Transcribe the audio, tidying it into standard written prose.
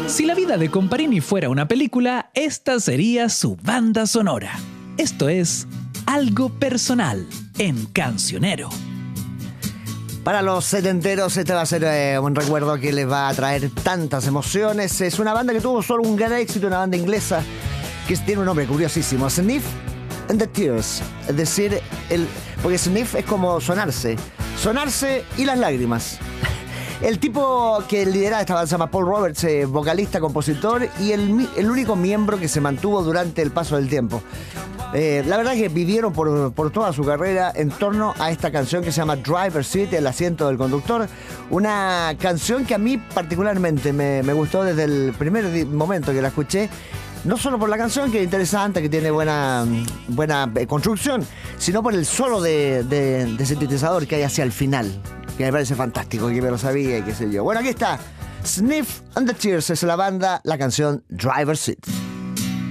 Si la vida de Comparini fuera una película, esta sería su banda sonora. Esto es Algo Personal en Cancionero. Para los setenteros este va a ser un recuerdo que les va a traer tantas emociones. Es una banda que tuvo solo un gran éxito, una banda inglesa que tiene un nombre curiosísimo, Sniff and the Tears. Es decir, porque sniff es como sonarse y las lágrimas. El tipo que lidera esta banda se llama Paul Roberts, vocalista, compositor y el único miembro que se mantuvo durante el paso del tiempo. La verdad es que vivieron por toda su carrera en torno a esta canción que se llama Driver's Seat, el asiento del conductor. Una canción que a mí particularmente me gustó desde el primer momento que la escuché. No solo por la canción, que es interesante, que tiene buena construcción, sino por el solo de sintetizador que hay hacia el final, que me parece fantástico, que me lo sabía y qué sé yo. Bueno, aquí está Sniff and the Tears, es la banda, la canción Driver's Seat.